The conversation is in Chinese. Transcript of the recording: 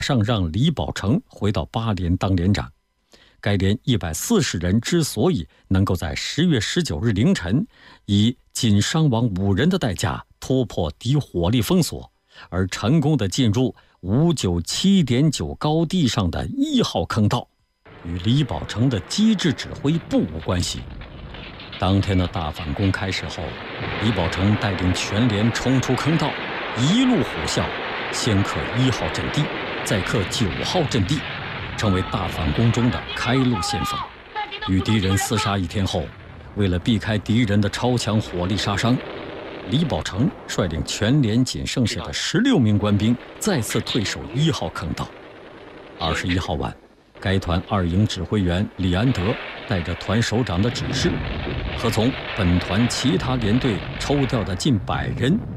上让李宝成回到8连当连长。该连140人之所以能够在10月19日凌晨以仅伤亡5人的代价突破敌火力封锁，而成功地进入597.9高地上的1号坑道，与李宝成的机智指挥不无关系。当天的大反攻开始后，李宝成带领全连冲出坑道，一路虎啸，先克1号阵地，再克9号阵地，成为大反攻中的开路先锋。与敌人厮杀1天后，为了避开敌人的超强火力杀伤，李宝成率领全连仅剩下的16名官兵再次退守1号坑道。21号晚，该团2营指挥员李安德带着团首长的指示，和从本团其他连队抽调的近100人